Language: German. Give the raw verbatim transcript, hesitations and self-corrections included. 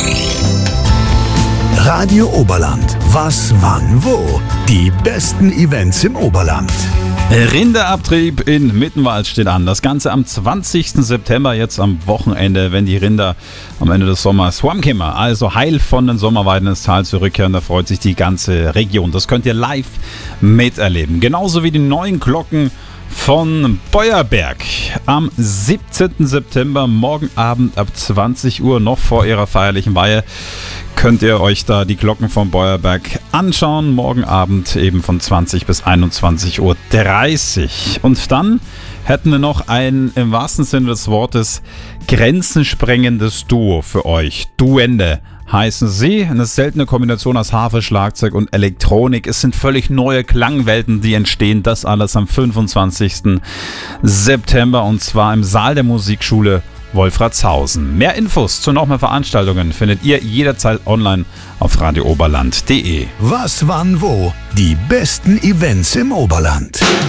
Radio Oberland. Was, wann, wo? Die besten Events im Oberland. Rinderabtrieb in Mittenwald steht an. Das Ganze am zwanzigsten September, jetzt am Wochenende, wenn die Rinder am Ende des Sommers heimkommen, also heil von den Sommerweiden ins Tal zurückkehren. Da freut sich die ganze Region. Das könnt ihr live miterleben. Genauso wie die neuen Glocken von Beuerberg am siebzehnten September, morgen Abend ab zwanzig Uhr, noch vor ihrer feierlichen Weihe, könnt ihr euch da die Glocken von Beuerberg anschauen. Morgen Abend eben von zwanzig bis einundzwanzig Uhr dreißig. Und dann hätten wir noch ein, im wahrsten Sinne des Wortes, grenzensprengendes Duo für euch. Duende heißen sie. Eine seltene Kombination aus Harfe, Schlagzeug und Elektronik. Es sind völlig neue Klangwelten, die entstehen. Das alles am fünfundzwanzigsten September und zwar im Saal der Musikschule Wolfratshausen. Mehr Infos zu noch mehr Veranstaltungen findet ihr jederzeit online auf radio oberland punkt de. Was, wann, wo? Die besten Events im Oberland.